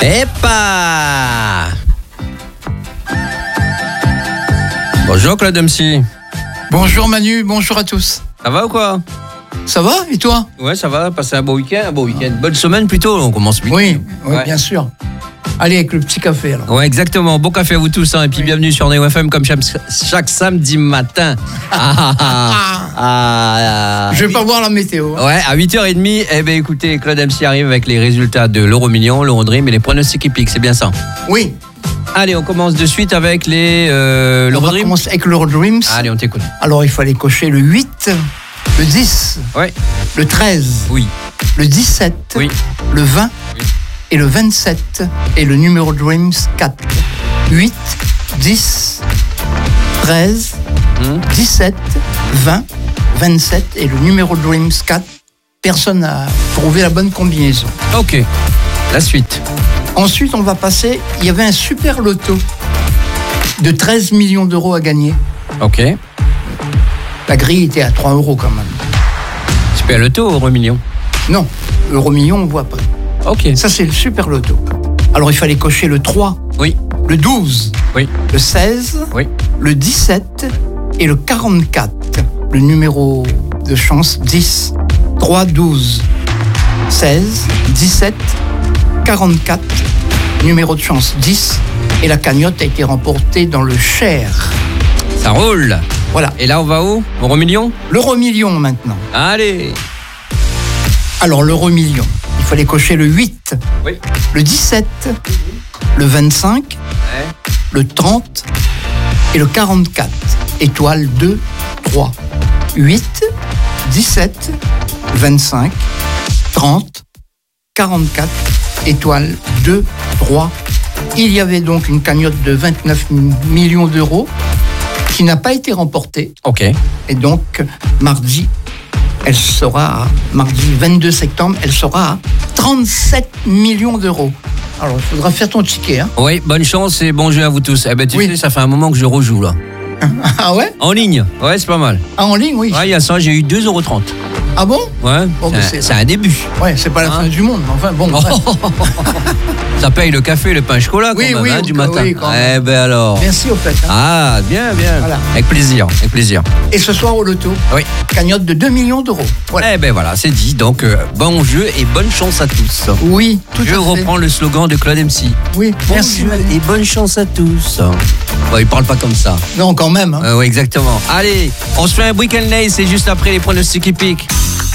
Epa! Bonjour Claude MC. Bonjour Manu, bonjour à tous. Ça va ou quoi? Ça va et toi? Ouais, ça va, passer un beau week-end, Bonne semaine plutôt, on commence vite. Oui, Ouais. bien sûr. Allez, avec le petit café alors. Ouais, exactement. Bon café à vous tous, hein. Et puis bienvenue sur Neo FM comme chaque samedi matin. Je vais pas voir la météo. Ouais, à 8h30, eh ben écoutez, Claude MC arrive avec les résultats de l'Euro-Million, l'Euro-Dream et les pronostics hippiques, c'est bien ça? Oui. Allez, on commence de suite avec On va l'Euro-Dream. commencer avec l'Euro-Dreams. Allez, on t'écoute. Alors, il fallait cocher le 8, le 10, Ouais. le 13, Oui. le 17, Oui. le 20 Oui. et le 27. Et le numéro Dreams 4. 8, 10, 13, 17, 20, 27 et le numéro Dreams 4. Personne n'a trouvé la bonne combinaison. Ok. La suite. Ensuite, on va passer, il y avait un super loto de 13 millions d'euros à gagner. Ok. La grille était à 3 euros quand même. Super Loto ou Euro-Million? Non, euro-million, on voit pas. Ok. Ça, c'est le super loto. Alors, il fallait cocher le 3, Oui. le 12, Oui. le 16, Oui. le 17 et le 44. Le numéro de chance 10, 3, 12, 16, 17, 44. Numéro de chance 10. Et la cagnotte a été remportée dans le Cher. Ça roule. Voilà. Et là, on va où? Euro-Million? L'euro-million maintenant. Allez. Alors, l'euro-million, il fallait cocher le 8, Oui. le 17, le 25, Ouais. le 30 et le 44. Étoile 2, 3, 8, 17, 25, 30, 44, étoile 2, 3. Il y avait donc une cagnotte de 29 millions d'euros qui n'a pas été remportée. Ok. Et donc, mardi 22 septembre, elle sera à 37 millions d'euros. Alors, il faudra faire ton ticket. Hein. Oui, bonne chance et bon jeu à vous tous. Eh ben, tu Oui. sais, ça fait un moment que je rejoue, là. Ah ouais? En ligne. Ouais, c'est pas mal. Ah, en ligne, oui. Ouais, il y a ça, j'ai eu 2,30 €. Ah bon? Ouais, Bon, ben, c'est un début. Ouais, c'est pas la fin du monde. Enfin, bon. bref. Ça paye le café, le pain au chocolat, Oui, quand même, oui, hein, du matin. oui, quand même. Eh ben alors. Merci au fait. Hein. Ah, bien, bien. Voilà. Avec plaisir, avec plaisir. Et ce soir au loto, Oui. cagnotte de 2 millions d'euros. Voilà. Eh ben voilà, c'est dit. Donc, bon jeu et bonne chance à tous. Oui, tout Je à fait. reprends le slogan de Claude MC. Oui, Bon merci. jeu et bonne chance à tous. Bon, il parle pas comme ça. Non, quand même. Hein. Oui, exactement. Allez, on se fait un brick and lay, c'est juste après les pronostics hippiques.